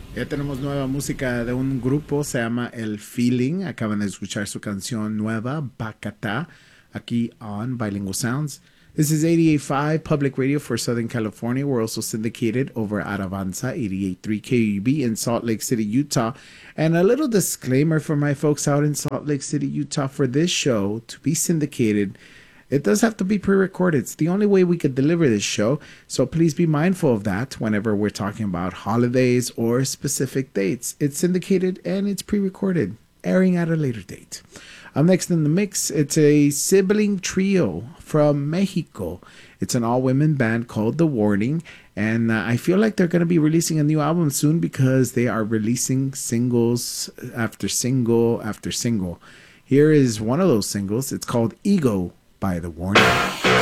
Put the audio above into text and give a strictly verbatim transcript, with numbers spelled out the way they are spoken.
Ya tenemos nueva música de un grupo, se llama El Feeling. Acaban de escuchar su canción nueva, Bacata, aquí on Bilingual Sounds. This is eighty-eight point five Public Radio for Southern California. We're also syndicated over at Avanza eighty-eight point three K U B in Salt Lake City, Utah. And a little disclaimer for my folks out in Salt Lake City, Utah, for this show to be syndicated, it does have to be pre recorded. It's the only way we could deliver this show. So please be mindful of that whenever we're talking about holidays or specific dates. It's syndicated and it's pre recorded, airing at a later date. Up next in the mix, it's a sibling trio from Mexico. It's an all women band called The Warning. And uh, I feel like they're going to be releasing a new album soon because they are releasing singles after single after single. Here is one of those singles. It's called Ego by The Warning.